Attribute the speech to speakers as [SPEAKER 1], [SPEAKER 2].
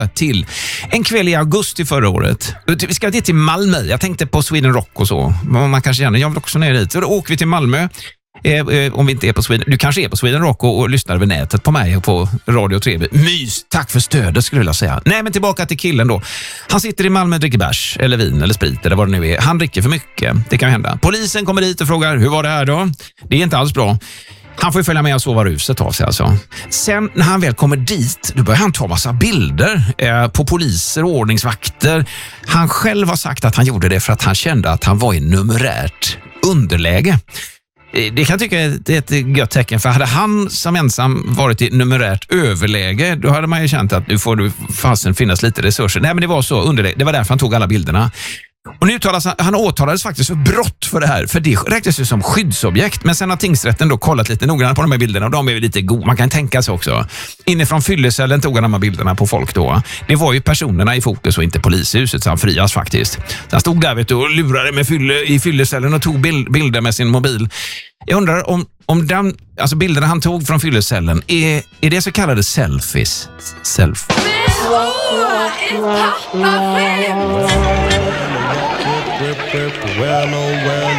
[SPEAKER 1] till en kväll i augusti förra året. Vi ska dit till Malmö. Jag tänkte på Sweden Rock och så. Man kanske känner, jag vill också ner dit. Så då åker vi till Malmö. Om vi inte är på Sweden. Du kanske är på Sweden Rock och lyssnar över nätet på mig och på Radio 3. Mys, tack för stödet skulle jag vilja säga. Nej, men tillbaka till killen då. Han sitter i Malmö och dricker bärs eller vin eller sprit eller vad det nu är. Han dricker för mycket, det kan hända. Polisen kommer dit och frågar, hur var det här då? Det är inte alls bra. Han får ju följa med och sova ruset av sig alltså. Sen när han väl kommer dit, då börjar han ta massa bilder på poliser och ordningsvakter. Han själv har sagt att han gjorde det för att han kände att han var i numerärt underläge. Det kan jag tycka är ett gött tecken, för hade han som ensam varit i numerärt överläge, då hade man ju känt att nu får du fasen finnas lite resurser. Nej, men det var så underläge. Det var därför han tog alla bilderna. Och nu han åtalades faktiskt för brott för det här, för det räknas ju som skyddsobjekt. Men sen har tingsrätten då kollat lite noggrant på de här bilderna och de är lite goda. Man kan tänka sig också. Inifrån fyllecellen tog han de här bilderna på folk då. Det var ju personerna i fokus och inte polishuset, så han frias faktiskt. Så han stod där och lurade med i fyllecellen och tog bilder med sin mobil. Jag undrar om den, alltså bilderna han tog från fyllecellen, är det så kallade selfies?
[SPEAKER 2] Well, oh, well.